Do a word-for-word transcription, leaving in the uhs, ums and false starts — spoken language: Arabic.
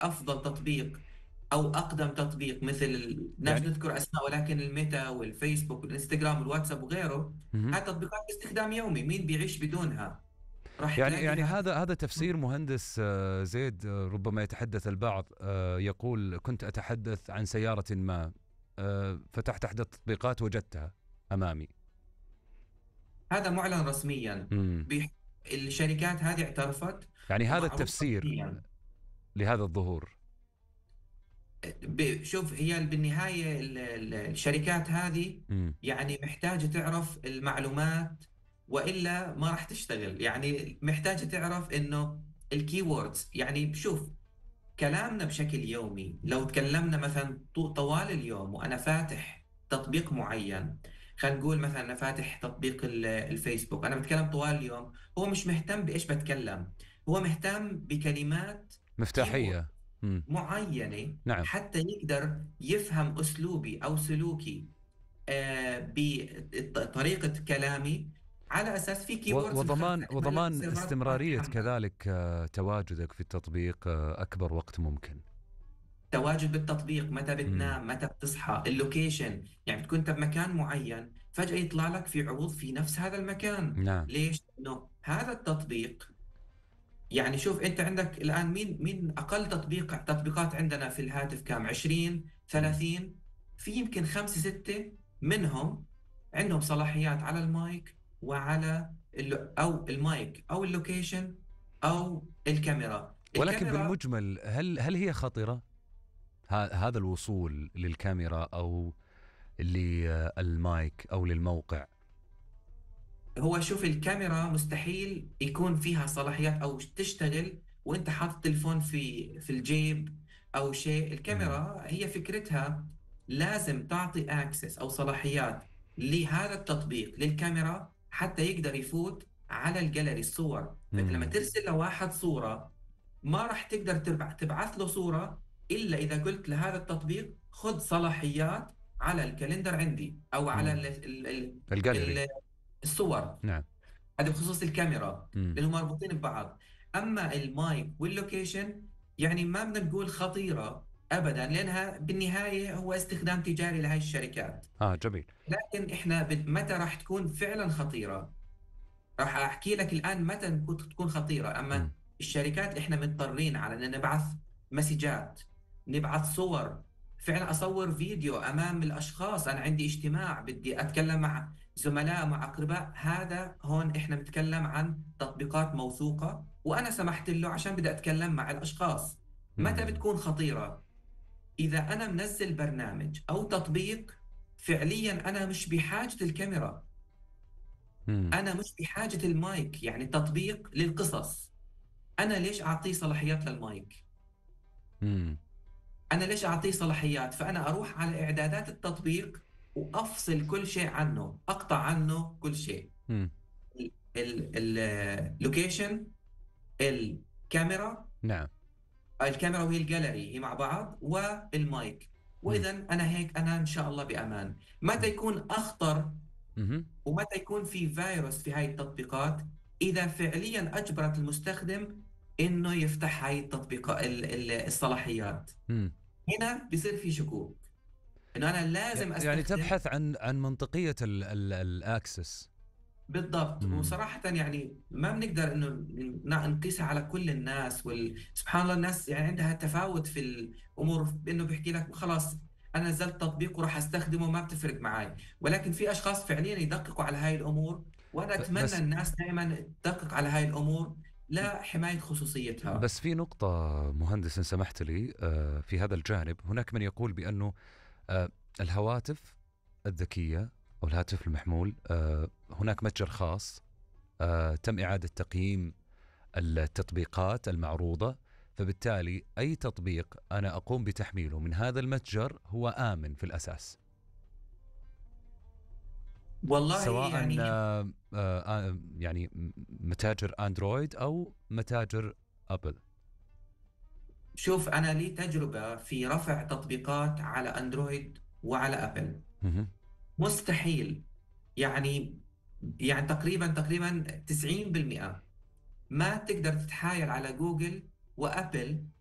أفضل تطبيق أو أقدم تطبيق، مثل ناس يعني نذكر أسماء ولكن الميتا والفيسبوك والإنستغرام والواتساب وغيره، مهم. هاي تطبيقات باستخدام يومي، مين بيعيش بدونها؟ راح يعني تلاقي يعني هذا. هذا هذا تفسير مهندس آه، زيد. آه، ربما يتحدث البعض، آه، يقول كنت أتحدث عن سيارة ما، آه، فتحت أحد التطبيقات وجدتها أمامي. هذا معلن رسميا. مم. بيح... الشركات هذه اعترفت يعني هذا ومعروف التفسير رسميا. لهذا الظهور. ب- شوف، هي بالنهاية ال- ال- الشركات هذه مم. يعني محتاجة تعرف المعلومات، وإلا ما راح تشتغل. يعني محتاجة تعرف إنه الكي ووردز. يعني شوف، كلامنا بشكل يومي، لو تكلمنا مثلا طو- طوال اليوم وأنا فاتح تطبيق معين، خلينا نقول مثلا أنا فاتح تطبيق ال- الفيسبوك، أنا بتكلم طوال اليوم، هو مش مهتم بإيش بتكلم، هو مهتم بكلمات كيبورد مفتاحية. مم. معينة نعم. حتى يقدر يفهم أسلوبي أو سلوكي آه، بطريقة كلامي، على أساس في و- كيوردز وضمان مخزنة. إحنا لا وضمان السيرفرات ما استمرارية تتحمل. كذلك آه، تواجدك في التطبيق آه، أكبر وقت ممكن. تواجد بالتطبيق، متى مم. بتنام، متى بتصحى، اللوكيشن. يعني تكون انت بمكان معين، فجأة يطلع لك في عروض في نفس هذا المكان. نعم. ليش؟ انه هذا التطبيق، يعني شوف انت عندك الآن مين مين اقل تطبيق تطبيقات عندنا في الهاتف كام؟ عشرين مم. ثلاثين. في يمكن خمسة ستة منهم عندهم صلاحيات على المايك وعلى ال او المايك او اللوكيشن او الكاميرا. ولكن الكاميرا بالمجمل، هل هل هي خطرة؟ ه- هذا الوصول للكاميرا أو للمايك أو للموقع. هو شوف، الكاميرا مستحيل يكون فيها صلاحيات او تشتغل وانت حاطط التليفون في في الجيب او شيء. مم. الكاميرا هي فكرتها لازم تعطي اكسس او صلاحيات لهذا التطبيق للكاميرا حتى يقدر يفوت على الجاليري الصور. فانت لما مم. ترسل لواحد صورة، ما راح تقدر تبع- تبعث له صورة الا اذا قلت لهذا التطبيق خذ صلاحيات على الكالندر عندي او على ال مم. ال ال الجاليري. ال- الصور. نعم. هذا بخصوص الكاميرا، مم. لانهم مربوطين ببعض. اما المايك واللوكيشن يعني ما بدنا نقول خطيره ابدا، لانها بالنهايه هو استخدام تجاري لهي الشركات. آه جميل. لكن احنا بد- متى راح تكون فعلا خطيره؟ راح احكي لك الان متى نكون- تكون خطيره. مم. اما الشركات احنا مضطرين على ان نبعث مسجات، نبعث صور، فعلا اصور فيديو امام الاشخاص، انا عندي اجتماع بدي اتكلم مع زملاء مع اقرباء. هذا هون احنا بنتكلم عن تطبيقات موثوقة وانا سمحت له عشان بدي اتكلم مع الاشخاص. متى مم. بتكون خطيرة؟ اذا انا منزل برنامج او تطبيق فعليا انا مش بحاجة الكاميرا، مم. انا مش بحاجة المايك. يعني تطبيق للقصص، انا ليش اعطيه صلاحيات للمايك؟ مم. انا ليش اعطيه صلاحيات؟ فانا اروح على اعدادات التطبيق وافصل كل شيء عنه، اقطع عنه كل شيء. مم. اللوكيشن، الكاميرا، نعم. الكاميرا وهي الجاليري هي مع بعض، والمايك. مم. واذا انا هيك انا ان شاء الله بامان. متى مم. يكون اخطر مهم. ومتى يكون في فيروس في هاي التطبيقات؟ إذا فعليا أجبرت المستخدم إنه يفتح هاي التطبيقات ال- ال- الصلاحيات. مم. هنا بصير في شكوك إنه أنا لازم يعني أستخدم. تبحث عن عن منطقية الأكسس. بالضبط. وصراحة يعني ما بنقدر إنه ن- نقيسها على كل الناس. وسبحان الله الناس يعني عندها تفاوت في الأمور، إنه بيحكي لك خلاص أنا نزلت تطبيق وراح أستخدمه ما بتفرق معي. ولكن في أشخاص فعليا يدققوا على هاي الأمور، وأنا أتمنى بس الناس دائما تدقق على هاي الأمور لحماية خصوصيتها. بس في نقطة مهندس إن سمحت لي، آه، في هذا الجانب هناك من يقول بأنه آه، الهواتف الذكية أو الهاتف المحمول، آه، هناك متجر خاص آه، تم إعادة تقييم التطبيقات المعروضة، فبالتالي أي تطبيق أنا أقوم بتحميله من هذا المتجر هو آمن في الأساس، والله سواء يعني آه، آه، يعني متاجر أندرويد أو متاجر أبل. شوف، أنا لي تجربة في رفع تطبيقات على أندرويد وعلى أبل. مهم. مستحيل. يعني يعني تقريبا تقريبا تسعين بالمئة ما تقدر تتحايل على جوجل وأبل